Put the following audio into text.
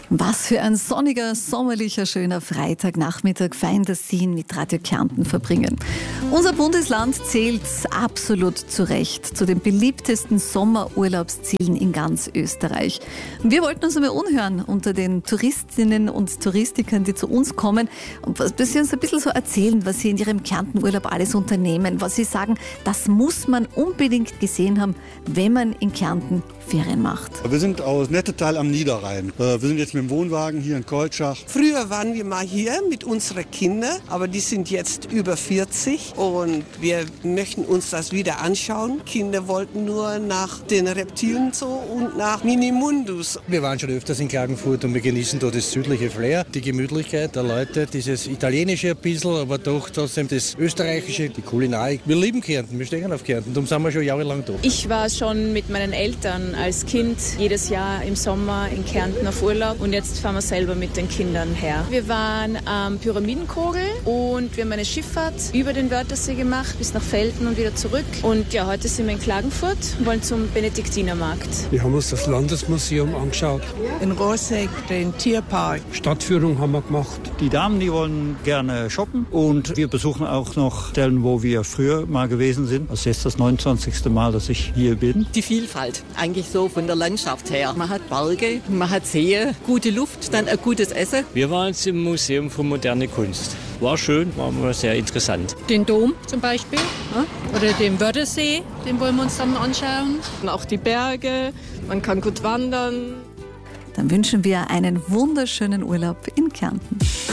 Was für ein sonniger, sommerlicher, schöner Freitagnachmittag fein das Sie mit Radio Kärnten verbringen. Unser Bundesland zählt absolut zu Recht zu den beliebtesten Sommerurlaubszielen in ganz Österreich. Wir wollten uns einmal umhören unter den Touristinnen und Touristikern, die zu uns kommen und was sie uns ein bisschen so erzählen, was sie in ihrem Kärntenurlaub alles unternehmen, was sie sagen, das muss man unbedingt gesehen haben, wenn man in Kärnten Ferien macht. Wir sind aus Nettetal am Niederrhein. Wir sind jetzt mit dem Wohnwagen hier in Keutschach. Früher waren wir mal hier mit unseren Kindern, aber die sind jetzt über 40 und wir möchten uns das wieder anschauen. Kinder wollten nur nach den Reptilien so und nach Minimundus. Wir waren schon öfters in Klagenfurt und wir genießen dort das südliche Flair, die Gemütlichkeit der Leute, dieses italienische ein bisschen, aber doch trotzdem das österreichische, die Kulinarik. Wir lieben Kärnten, wir stehen auf Kärnten, darum sind wir schon jahrelang da. Ich war schon mit meinen Eltern als Kind jedes Jahr im Sommer in Kärnten auf Urlaub und jetzt fahren wir selber mit den Kindern her. Wir waren am Pyramidenkogel und wir haben eine Schifffahrt über den Wörthersee gemacht bis nach Velten und wieder zurück. Und ja, heute sind wir in Klagenfurt und wollen zum Benediktinermarkt. Wir haben uns das Landesmuseum angeschaut. In Rossegg, den Tierpark. Stadtführung haben wir gemacht. Die Damen, die wollen gerne shoppen und wir besuchen auch noch Stellen, wo wir früher mal gewesen sind. Das ist jetzt das 29. Mal, dass ich hier bin. Die Vielfalt, eigentlich so von der Landschaft her. Man hat Berge, man hat Seen, gute Luft, dann ein gutes Essen. Wir waren jetzt im Museum für moderne Kunst. War schön, war mal sehr interessant. Den Dom zum Beispiel, oder den Wörthersee, den wollen wir uns dann anschauen. Und auch die Berge, man kann gut wandern. Dann wünschen wir einen wunderschönen Urlaub in Kärnten.